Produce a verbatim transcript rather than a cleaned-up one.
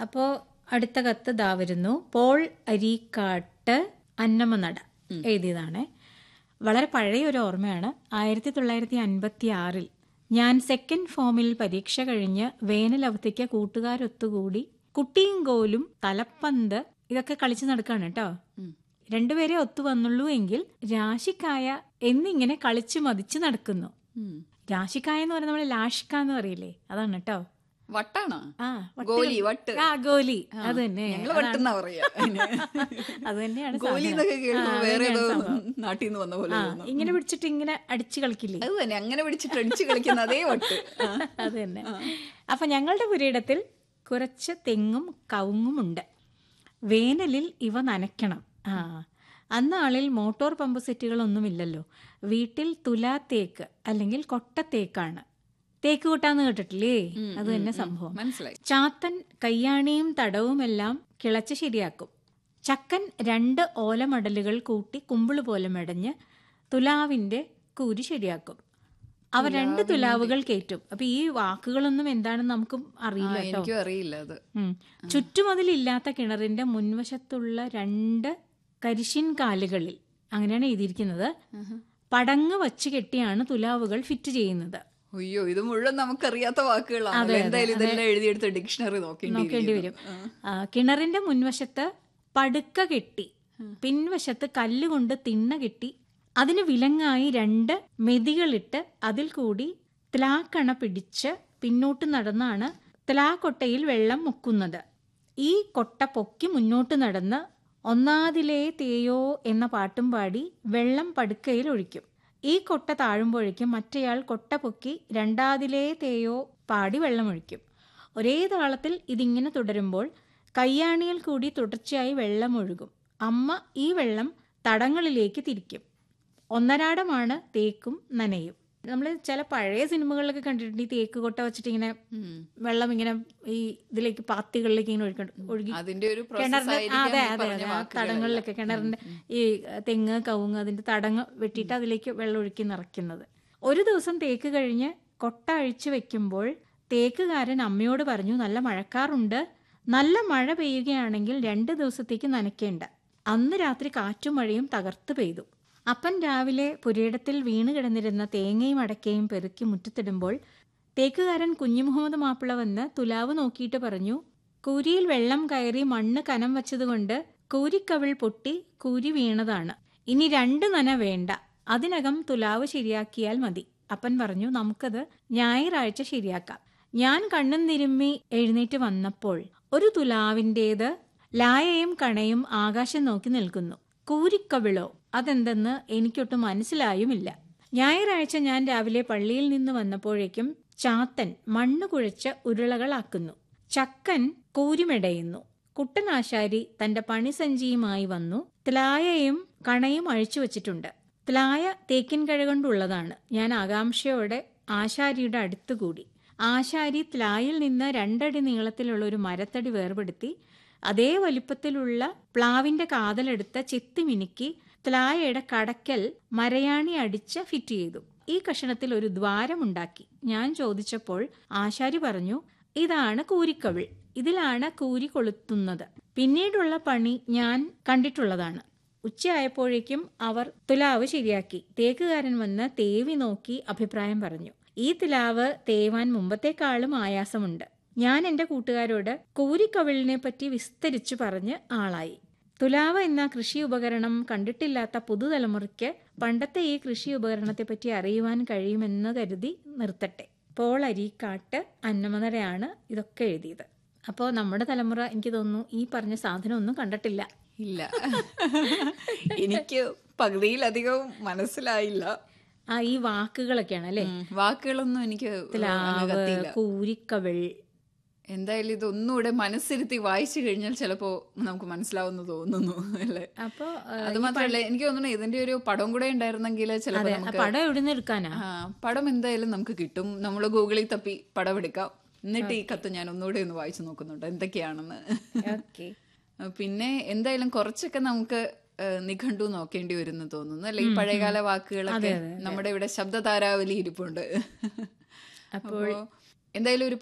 അപ്പോൾ അടുത്ത കത്ത് ദാ വരുന്നു. പോൾ അരീക്കാട്ട് അന്നമനട എഴുതിയതാണ്. വളരെ പഴയ ഒരു ഓർമ്മയാണ്. ആയിരത്തി തൊള്ളായിരത്തി അൻപത്തി ആറിൽ ഞാൻ സെക്കൻഡ് ഫോമിൽ പരീക്ഷ കഴിഞ്ഞ് വേനലവധിക്ക് കൂട്ടുകാരൊത്തുകൂടി കുട്ടിയും കോലും തലപ്പന്ത് ഇതൊക്കെ കളിച്ചു നടക്കാണ് കേട്ടോ. രണ്ടുപേരെ ഒത്തു വന്നുള്ളൂ എങ്കിൽ രാശിക്കായ എന്നിങ്ങനെ കളിച്ചു മതിച്ചു നടക്കുന്നു. രാശിക്കായ എന്ന് പറയുന്നത് നമ്മള് ലാഷിക്ക എന്ന് പറയില്ലേ, അതാണ് കേട്ടോ. വട്ടാണോ? ആ ഗോലി, വട്ട്. ആ ഗോലി, അത് തന്നെ. അത് തന്നെയാണ് നാട്ടിൽ നിന്ന് വന്ന പോലെ. ഇങ്ങനെ പിടിച്ചിട്ട് ഇങ്ങനെ അടിച്ചു കളിക്കില്ലേ, അത് തന്നെ. അങ്ങനെ പിടിച്ചിട്ട് അടിച്ചു കളിക്കുന്ന അതേ വട്ട്. അത് തന്നെ. അപ്പൊ ഞങ്ങളുടെ പുരയിടത്തിൽ കുറച്ച് തെങ്ങും കവുങ്ങും ഉണ്ട്. വേനലിൽ ഇവ നനയ്ക്കണം. ആ അന്നാളിൽ മോട്ടോർ പമ്പ് സെറ്റുകളൊന്നുമില്ലല്ലോ. വീട്ടിൽ തുലാ തേക്ക് അല്ലെങ്കിൽ കൊട്ടത്തേക്കാണ്. തേക്ക് കൂട്ടാന്ന് കേട്ടിട്ടില്ലേ? അത് തന്നെ സംഭവം. മനസ്സിലായി. ചാത്തൻ കയ്യാണിയും തടവുമെല്ലാം കിളച്ച് ശരിയാക്കും. ചക്കൻ രണ്ട് ഓലമടലുകൾ കൂട്ടി കുമ്പിള് പോലെ മെടഞ്ഞ് തുലാവിന്റെ കൂരി ശരിയാക്കും. അവ രണ്ട് തുലാവുകൾ കയറ്റും. അപ്പൊ ഈ വാക്കുകളൊന്നും എന്താണെന്ന് നമുക്ക് അറിയില്ല കേട്ടോ. അറിയില്ല അത്. ചുറ്റുമതിലില്ലാത്ത കിണറിന്റെ മുൻവശത്തുള്ള രണ്ട് കരിശിൻ കാലുകളിൽ, അങ്ങനെയാണ് എഴുതിയിരിക്കുന്നത്, പടങ്ങ് വച്ച് കെട്ടിയാണ് തുലാവുകൾ ഫിറ്റ് ചെയ്യുന്നത്. അയ്യോ, ഇത് മുഴുവൻ നമുക്കറിയാത്ത വാക്കുകളാണ്. എന്തായാലും ഇതെല്ലാം എഴുതിയെടുത്ത് ഡിക്ഷണറി നോക്കേണ്ടി വരും. കിണറിന്റെ മുൻവശത്ത് പടുക്ക കെട്ടി, പിൻവശത്ത് കല്ലുകൊണ്ട് തിണ്ണ കെട്ടി, അതിന് വിലങ്ങായി രണ്ട് മെതികളിട്ട് അതിൽ കൂടി ത്ലാക്കണ പിടിച്ച് പിന്നോട്ട് നടന്നാണ് ത്ലാക്കൊട്ടയിൽ വെള്ളം മുക്കുന്നത്. ഈ കൊട്ട പൊക്കി മുന്നോട്ട് നടന്ന് ഒന്നാതിലേ തേയോ എന്ന പാട്ടും പാടി വെള്ളം പടുക്കയിൽ ഒഴിക്കും. ഈ കൊട്ട താഴുമ്പോഴേക്കും മറ്റേയാൾ കൊട്ട പൊക്കി രണ്ടാതിലേ തേയോ പാടി വെള്ളമൊഴിക്കും. ഒരേ താളത്തിൽ ഇതിങ്ങനെ തുടരുമ്പോൾ കയ്യാണിയിൽ കൂടി തുടർച്ചയായി വെള്ളം ഒഴുകും. അമ്മ ഈ വെള്ളം തടങ്ങളിലേക്ക് തിരിക്കും. ഒന്നരാടമാണ് തേക്കും നനയും. നമ്മൾ ചില പഴയ സിനിമകളിലൊക്കെ കണ്ടിട്ടുണ്ട് ഈ തേക്ക് കൊട്ട വെച്ചിട്ട് ഇങ്ങനെ വെള്ളം ഇങ്ങനെ ഈ ഇതിലേക്ക് പാത്തികളിലേക്ക് ഇങ്ങനെ ഒഴുകി കിണറിന്റെ, അതെ അതെ അതെ, ആ തടങ്ങളിലൊക്കെ കിണറിന്റെ ഈ തെങ്ങ് കവുങ്ങ് അതിന്റെ തടങ്ങ് വെട്ടിയിട്ട് അതിലേക്ക് വെള്ളം ഒഴുക്കി നിറയ്ക്കുന്നത്. ഒരു ദിവസം തേക്ക് കഴിഞ്ഞ് കൊട്ട അഴിച്ചു വെക്കുമ്പോൾ തേക്കുകാരൻ അമ്മയോട് പറഞ്ഞു, നല്ല മഴക്കാറുണ്ട്, നല്ല മഴ പെയ്യുകയാണെങ്കിൽ രണ്ട് ദിവസത്തേക്ക് നനയ്ക്കേണ്ട. അന്ന് രാത്രി കാറ്റും മഴയും തകർത്ത് പെയ്തു. അപ്പൻ രാവിലെ പുരയിടത്തിൽ വീണ് കിടന്നിരുന്ന തേങ്ങയും അടക്കയും പെറുക്കി മുറ്റത്തിടുമ്പോൾ തേക്കുകാരൻ കുഞ്ഞുമുഹമ്മദ് മാപ്പിള വന്ന് തുലാവ് നോക്കിയിട്ട് പറഞ്ഞു, കൂരിയിൽ വെള്ളം കയറി മണ്ണ് കനം വച്ചതുകൊണ്ട് കൂരിക്കവിൾ പൊട്ടി കൂരി വീണതാണ്. ഇനി രണ്ട് നന വേണ്ട, അതിനകം തുലാവ് ശരിയാക്കിയാൽ മതി. അപ്പൻ പറഞ്ഞു, നമുക്കത് ഞായറാഴ്ച ശരിയാക്കാം. ഞാൻ കണ്ണും തിരുമ്മി എഴുന്നേറ്റ് വന്നപ്പോൾ ഒരു തുലാവിൻ്റേത് ലായയും കണയും ആകാശം നോക്കി നിൽക്കുന്നു. കൂരിക്കവിളോ, അതെന്തെന്ന് എനിക്കൊട്ടും മനസ്സിലായുമില്ല. ഞായറാഴ്ച ഞാൻ രാവിലെ പള്ളിയിൽ നിന്ന് വന്നപ്പോഴേക്കും ചാത്തൻ മണ്ണ് കുഴച്ച് ഉരുളകളാക്കുന്നു. ചക്കൻ കൂരിമെടയുന്നു. കുട്ടനാശാരി തന്റെ പണിസഞ്ചിയുമായി വന്നു. ത്ലായയും കണയും അഴിച്ചു വച്ചിട്ടുണ്ട്. ത്ലായ തേക്കിൻ കഴ കൊണ്ടുള്ളതാണ്. ഞാൻ ആകാംക്ഷയോടെ ആശാരിയുടെ അടുത്തുകൂടി. ആശാരി ത്ലായിൽ നിന്ന് രണ്ടടി നീളത്തിലുള്ള ഒരു മരത്തടി വേർപെടുത്തി അതേ വലിപ്പത്തിലുള്ള പ്ലാവിന്റെ കാതലെടുത്ത് ചെത്തി മിനുക്കി ത്ലായയുടെ കടക്കൽ മരയാണി അടിച്ച് ഫിറ്റ് ചെയ്തു. ഈ കഷണത്തിൽ ഒരു ദ്വാരമുണ്ടാക്കി. ഞാൻ ചോദിച്ചപ്പോൾ ആശാരി പറഞ്ഞു, ഇതാണ് കൂരിക്കവിൾ, ഇതിലാണ് കൂരി കൊളുത്തുന്നത്. പിന്നീടുള്ള പണി ഞാൻ കണ്ടിട്ടുള്ളതാണ്. ഉച്ചയായപ്പോഴേക്കും അവർ തുലാവ് ശരിയാക്കി. തേക്കുകാരൻ വന്ന് തേവി നോക്കി അഭിപ്രായം പറഞ്ഞു. ഈ തുലാവ് തേവാൻ മുമ്പത്തെക്കാളും ആയാസമുണ്ട്. ഞാൻ എൻ്റെ കൂട്ടുകാരോട് കൂരിക്കവിളിനെ പറ്റി വിസ്തരിച്ചു പറഞ്ഞ് ആളായി. തുലാവ് എന്ന കൃഷി ഉപകരണം കണ്ടിട്ടില്ലാത്ത പുതുതലമുറയ്ക്ക് പണ്ടത്തെ ഈ കൃഷി ഉപകരണത്തെ പറ്റി അറിയുവാൻ കഴിയുമെന്ന് കരുതി നിർത്തട്ടെ. പോൾ അരീക്കാട്ട് അന്നമനടയാണ് ഇതൊക്കെ എഴുതിയത്. അപ്പോൾ നമ്മുടെ തലമുറ എനിക്ക് തോന്നുന്നു ഈ പറഞ്ഞ സാധനം ഒന്നും കണ്ടിട്ടില്ല. ഇല്ല, എനിക്ക് പകുതിയിലധികം മനസ്സിലായില്ല. ആ ഈ വാക്കുകളൊക്കെയാണ് അല്ലേ? വാക്കുകളൊന്നും എനിക്ക് തുലാവ്, കൂരിക്കവിൾ, എന്തായാലും ഇതൊന്നുകൂടെ മനസ്സിരുത്തി വായിച്ചു കഴിഞ്ഞാൽ ചിലപ്പോ നമുക്ക് മനസ്സിലാവുന്നു തോന്നുന്നു അല്ലേ? അപ്പൊ അത് മാത്രമല്ല, എനിക്ക് തോന്നുന്നു ഇതിന്റെ ഒരു പടം കൂടെ ഉണ്ടായിരുന്നെങ്കിൽ ചിലപ്പോൾ പടം എവിടെ നിന്ന് എടുക്കാനാ? പടം എന്തായാലും നമുക്ക് കിട്ടും. നമ്മൾ ഗൂഗിളിൽ തപ്പി പടം എടുക്കാം. എന്നിട്ട് ഈ കത്ത് ഞാൻ ഒന്നുകൂടെ ഒന്ന് വായിച്ചു നോക്കുന്നുണ്ട് എന്തൊക്കെയാണെന്ന്. പിന്നെ എന്തായാലും കുറച്ചൊക്കെ നമുക്ക് നിഘണ്ടു നോക്കേണ്ടി വരുന്നു തോന്നുന്നു അല്ലെ? ഈ പഴയകാല വാക്കുകളൊക്കെ നമ്മുടെ ഇവിടെ ശബ്ദ താരാവലി ഇരിപ്പുണ്ട്. അപ്പോൾ എന്തായാലും ഒരു